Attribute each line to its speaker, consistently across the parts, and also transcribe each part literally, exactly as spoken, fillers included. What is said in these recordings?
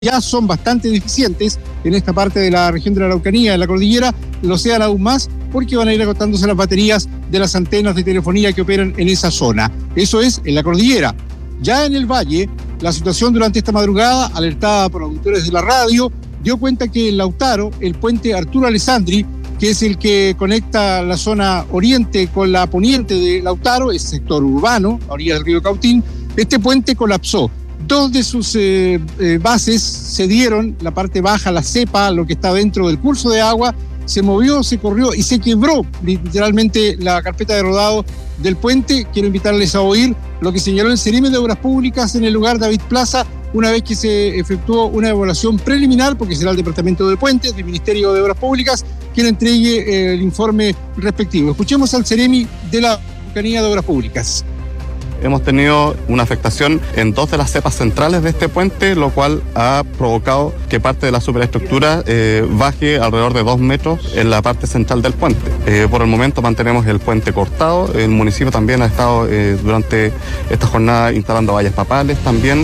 Speaker 1: ya son bastante deficientes en esta parte de la región de la Araucanía, de la cordillera, lo sean aún más porque van a ir agotándose las baterías de las antenas de telefonía que operan en esa zona. Eso es en la cordillera. Ya en el valle, la situación durante esta madrugada, alertada por auditores de la radio, dio cuenta que en Lautaro, el puente Arturo Alessandri, que es el que conecta la zona oriente con la poniente de Lautaro, es sector urbano, a orillas del río Cautín, este puente colapsó. Dos de sus eh, eh, bases se dieron, la parte baja, la cepa, lo que está dentro del curso de agua, se movió, se corrió y se quebró literalmente la carpeta de rodado del puente. Quiero invitarles a oír lo que señaló el Ceremi de Obras Públicas en el lugar David Plaza, una vez que se efectuó una evaluación preliminar, porque será el Departamento de Puentes del Ministerio de Obras Públicas quien entregue eh, el informe respectivo. Escuchemos al Ceremi de la Araucanía de Obras Públicas.
Speaker 2: Hemos tenido una afectación en dos de las cepas centrales de este puente, lo cual ha provocado que parte de la superestructura eh, baje alrededor de dos metros en la parte central del puente. Eh, por el momento mantenemos el puente cortado. El municipio también ha estado eh, durante esta jornada instalando vallas papales también.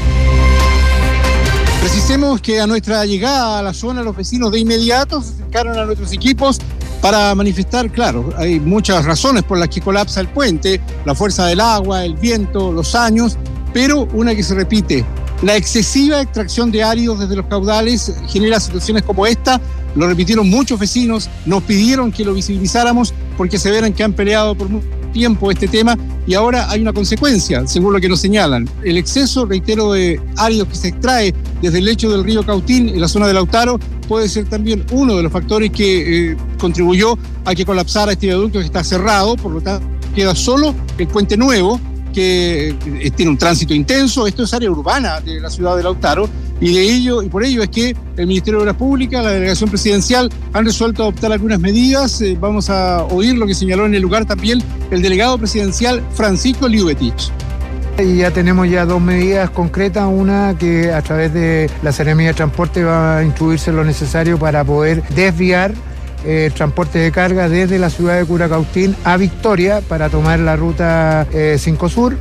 Speaker 1: Precisemos que a nuestra llegada a la zona los vecinos de inmediato se acercaron a nuestros equipos para manifestar, claro, hay muchas razones por las que colapsa el puente, la fuerza del agua, el viento, los años, pero una que se repite, la excesiva extracción de áridos desde los caudales genera situaciones como esta. Lo repitieron muchos vecinos, nos pidieron que lo visibilizáramos porque se verán que han peleado por mucho tiempo este tema y ahora hay una consecuencia, según lo que nos señalan. El exceso, reitero, de áridos que se extrae desde el lecho del río Cautín en la zona de Lautaro puede ser también uno de los factores que eh, contribuyó a que colapsara este viaducto que está cerrado. Por lo tanto, queda solo el puente nuevo, que eh, tiene un tránsito intenso. Esto es área urbana de la ciudad de Lautaro, y de ello y por ello es que el Ministerio de Obras Públicas, la delegación presidencial, han resuelto adoptar algunas medidas. Eh, vamos a oír lo que señaló en el lugar también el delegado presidencial Francisco Liubetich.
Speaker 3: Y ya tenemos ya dos medidas concretas, una que a través de la Seremía de Transporte va a instruirse lo necesario para poder desviar eh, el transporte de carga desde la ciudad de Curacautín a Victoria para tomar la ruta eh, cinco Sur.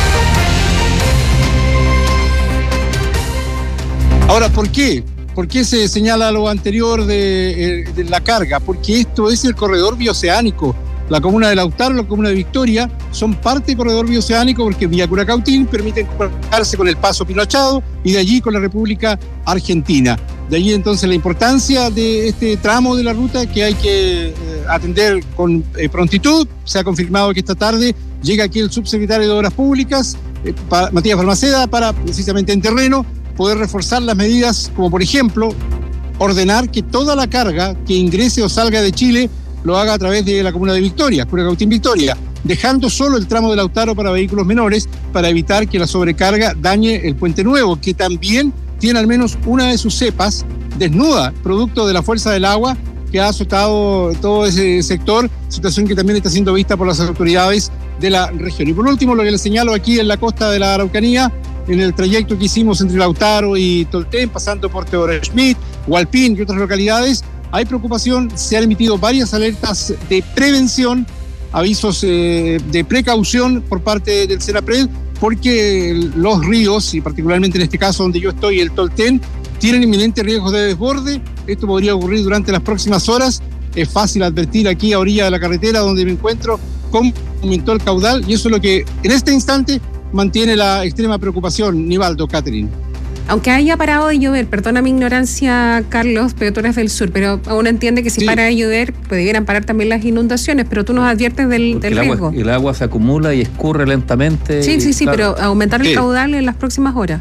Speaker 1: Ahora, ¿por qué? ¿Por qué se señala lo anterior de, de la carga? Porque esto es el corredor bioceánico. La comuna de Lautaro y la comuna de Victoria son parte del corredor bioceánico porque vía Curacautín permiten comunicarse con el Paso Pinochado y de allí con la República Argentina. De allí entonces la importancia de este tramo de la ruta que hay que eh, atender con eh, prontitud. Se ha confirmado que esta tarde llega aquí el subsecretario de Obras Públicas, eh, para, Matías Balmaceda, para precisamente en terreno poder reforzar las medidas, como por ejemplo ordenar que toda la carga que ingrese o salga de Chile lo haga a través de la comuna de Victoria, Curacautín Victoria, dejando solo el tramo de Lautaro para vehículos menores para evitar que la sobrecarga dañe el puente nuevo, que también tiene al menos una de sus cepas desnuda, producto de la fuerza del agua que ha azotado todo ese sector, situación que también está siendo vista por las autoridades de la región. Y por último, lo que les señalo aquí en la costa de la Araucanía, en el trayecto que hicimos entre Lautaro y Tolten, pasando por Teodoro Schmidt, Hualpín y otras localidades, hay preocupación. Se han emitido varias alertas de prevención, avisos eh, de precaución por parte del Senapred, porque los ríos, y particularmente en este caso donde yo estoy, el Tolten, tienen inminentes riesgos de desborde. Esto podría ocurrir durante las próximas horas. Es fácil advertir aquí a orilla de la carretera donde me encuentro cómo aumentó el caudal, y eso es lo que en este instante mantiene la extrema preocupación. Nivaldo, Catherine.
Speaker 4: Aunque haya parado de llover, perdona mi ignorancia, Carlos, pero tú eres del sur, pero uno entiende que si sí. para de llover, pudieran parar también las inundaciones, pero tú nos adviertes del, del
Speaker 5: el
Speaker 4: riesgo.
Speaker 5: Agua, el agua se acumula y escurre lentamente.
Speaker 4: Sí,
Speaker 5: y,
Speaker 4: sí, sí, claro. Pero aumentar el
Speaker 1: sí.
Speaker 4: caudal en las próximas horas.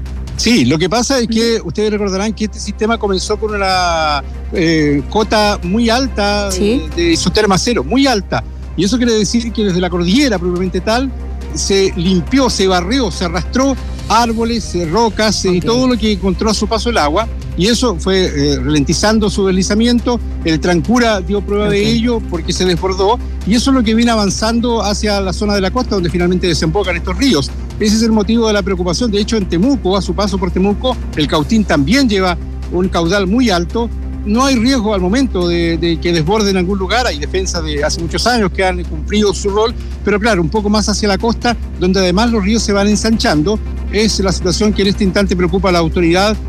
Speaker 1: Sí, lo que pasa es que ustedes recordarán que este sistema comenzó con una eh, cota muy alta ¿Sí? de, de isoterma cero, muy alta. Y eso quiere decir que desde la cordillera propiamente tal, se limpió, se barrió, se arrastró árboles, rocas okay. y todo lo que encontró a su paso el agua, y eso fue eh, ralentizando su deslizamiento. El Trancura dio prueba okay. de ello porque se desbordó, y eso es lo que viene avanzando hacia la zona de la costa donde finalmente desembocan estos ríos. Ese es el motivo de la preocupación. De hecho, en Temuco, a su paso por Temuco, el Cautín también lleva un caudal muy alto, no hay riesgo al momento de, de que desborde en algún lugar. Hay defensas de hace muchos años que han cumplido su rol, pero claro, un poco más hacia la costa, donde además los ríos se van ensanchando, es la situación que en este instante preocupa a la autoridad